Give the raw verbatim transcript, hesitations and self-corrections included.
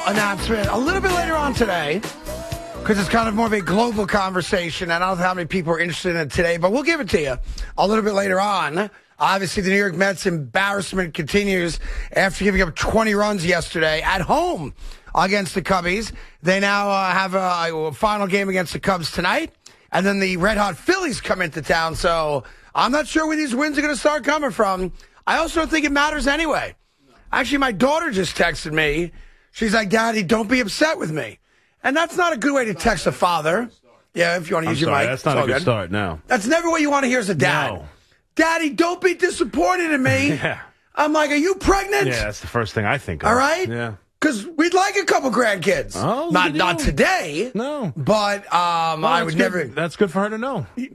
announcement a little bit later on today because it's kind of more of a global conversation. I don't know how many people are interested in it today, but we'll give it to you a little bit later on. Obviously, the New York Mets embarrassment continues after giving up twenty runs yesterday at home against the Cubbies. They now uh, have a, a final game against the Cubs tonight, and then the red-hot Phillies come into town. So I'm not sure where these wins are going to start coming from. I also don't think it matters anyway. Actually, my daughter just texted me. She's like, Daddy, don't be upset with me. And that's not a good way to text a father. Yeah, if you want to I'm use your sorry, mic. That's not a good, good start, no. That's never what you want to hear as a dad. No. Daddy, don't be disappointed in me. Yeah. I'm like, are you pregnant? Yeah, that's the first thing I think of. All right? Yeah. Because we'd like a couple grandkids. Oh, not not today. No. But um, well, I would good. never. That's good for her to know.